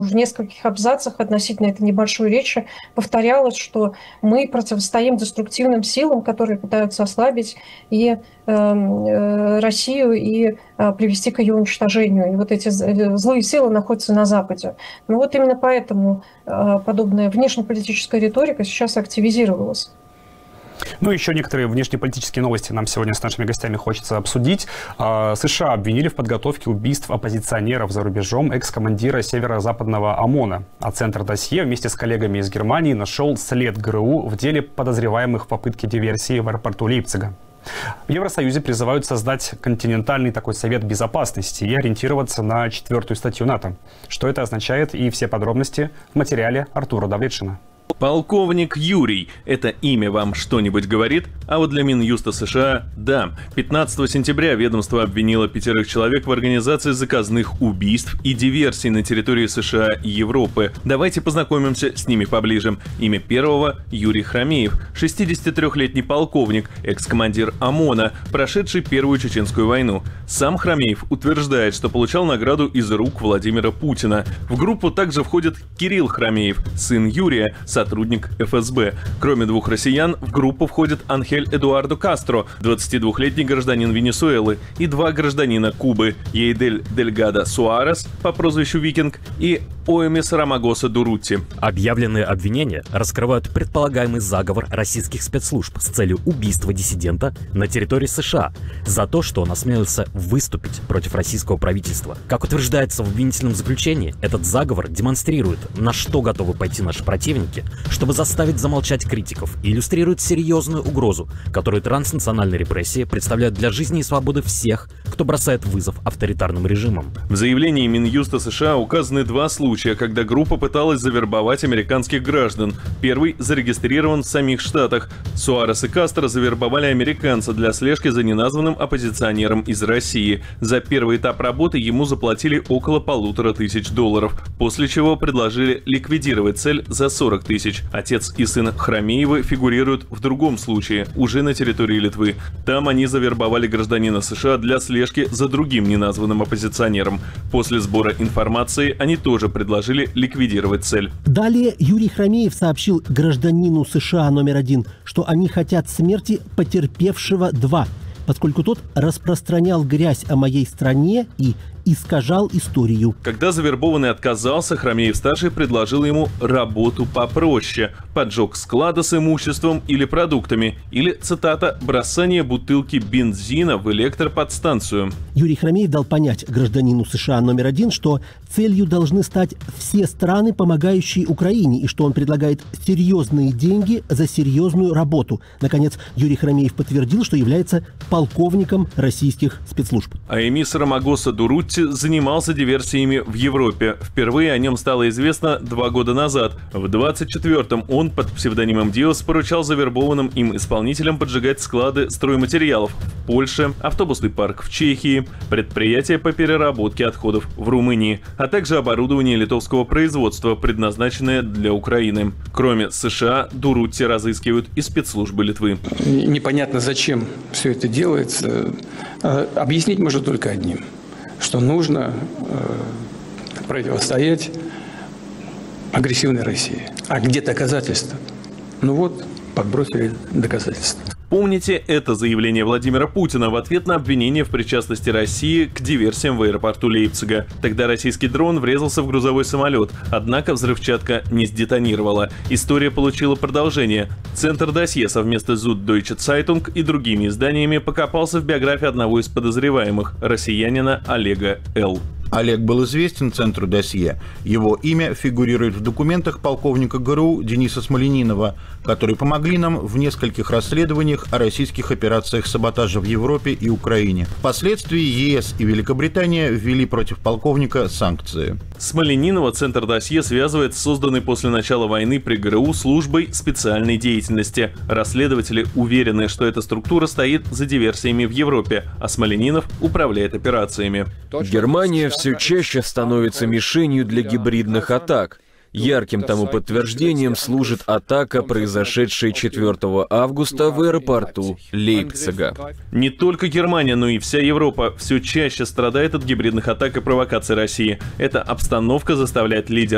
В нескольких абзацах относительно этой небольшой речи повторялось, что мы противостоим деструктивным силам, которые пытаются ослабить и Россию и привести к ее уничтожению. И вот эти злые силы находятся на Западе. Ну вот именно поэтому подобная внешнеполитическая риторика сейчас активизировалась. Ну, еще некоторые внешнеполитические новости нам сегодня с нашими гостями хочется обсудить. США обвинили в подготовке убийств оппозиционеров за рубежом экс-командира северо-западного ОМОНа. А Центр Досье вместе с коллегами из Германии нашел след ГРУ в деле подозреваемых в попытке диверсии в аэропорту Лейпцига. В Евросоюзе призывают создать континентальный такой совет безопасности и ориентироваться на 4-ю статью НАТО. Что это означает и все подробности в материале Артура Давлетшина. Полковник Юрий. Это имя вам что-нибудь говорит? А вот для Минюста США – да. 15 сентября ведомство обвинило 5 человек в организации заказных убийств и диверсий на территории США и Европы. Давайте познакомимся с ними поближе. Имя первого – Юрий Хромеев, 63-летний полковник, экс-командир ОМОНа, прошедший Первую Чеченскую войну. Сам Хромеев утверждает, что получал награду из рук Владимира Путина. В группу также входит Кирилл Хромеев, сын Юрия, сотрудник ФСБ. Кроме 2 россиян, в группу входит Анхель Эдуардо Кастро, 22-летний гражданин Венесуэлы, и 2 гражданина Кубы – Ейдель Дельгадо Суарес по прозвищу Викинг и Оэмис Рамагоса Дурутти. Объявленные обвинения раскрывают предполагаемый заговор российских спецслужб с целью убийства диссидента на территории США за то, что он осмелился выступить против российского правительства. Как утверждается в обвинительном заключении, этот заговор демонстрирует, на что готовы пойти наши противники, чтобы заставить замолчать критиков, и иллюстрирует серьезную угрозу, которую транснациональные репрессии представляют для жизни и свободы всех, кто бросает вызов авторитарным режимам. В заявлении Минюста США указаны 2 случая, когда группа пыталась завербовать американских граждан. Первый зарегистрирован в самих Штатах. Суарес и Кастро завербовали американца для слежки за неназванным оппозиционером из России. За первый этап работы ему заплатили около $1500, после чего предложили ликвидировать цель за 40 000. Отец и сын Хромеевы фигурируют в другом случае, уже на территории Литвы. Там они завербовали гражданина США для слежки за другим неназванным оппозиционером. После сбора информации они тоже предложили ликвидировать цель. Далее Юрий Хромеев сообщил гражданину США номер 1, что они хотят смерти потерпевшего 2, поскольку тот распространял грязь о моей стране и искажал историю. Когда завербованный отказался, Хромеев-старший предложил ему работу попроще – поджог склада с имуществом или продуктами, или, цитата, «бросание бутылки бензина в электроподстанцию». Юрий Хромеев дал понять гражданину США номер 1, что целью должны стать все страны, помогающие Украине, и что он предлагает серьезные деньги за серьезную работу. Наконец, Юрий Хромеев подтвердил, что является полковником российских спецслужб. Оэмис Рамагоса Дурутти занимался диверсиями в Европе. Впервые о нем стало известно 2 года назад. В 24-м он под псевдонимом Диос поручал завербованным им исполнителям поджигать склады стройматериалов в Польше, автобусный парк в Чехии, предприятия по переработке отходов в Румынии, а также оборудование литовского производства, предназначенное для Украины. Кроме США, Дурутти разыскивают и спецслужбы Литвы. Непонятно, зачем все это делается. Объяснить можно только одним, что нужно противостоять агрессивной России. А где доказательства? Ну вот, подбросили доказательства. Помните это заявление Владимира Путина в ответ на обвинение в причастности России к диверсиям в аэропорту Лейпцига. Тогда российский дрон врезался в грузовой самолет, однако взрывчатка не сдетонировала. История получила продолжение. Центр Досье совместно с Süddeutsche Zeitung и другими изданиями покопался в биографии одного из подозреваемых, россиянина Олега Л. Олег был известен Центру Досье. Его имя фигурирует в документах полковника ГРУ Дениса Смольянинова, которые помогли нам в нескольких расследованиях о российских операциях саботажа в Европе и Украине. Впоследствии ЕС и Великобритания ввели против полковника санкции. Смольянинова Центр Досье связывает с созданной после начала войны при ГРУ службой специальной деятельности. Расследователи уверены, что эта структура стоит за диверсиями в Европе, а Смольянинов управляет операциями. Германия все чаще становится мишенью для гибридных атак. Ярким тому подтверждением служит атака, произошедшая 4 августа в аэропорту Лейпцига. Не только Германия, но и вся Европа все чаще страдает от гибридных атак и провокаций России. Эта обстановка заставляет лидера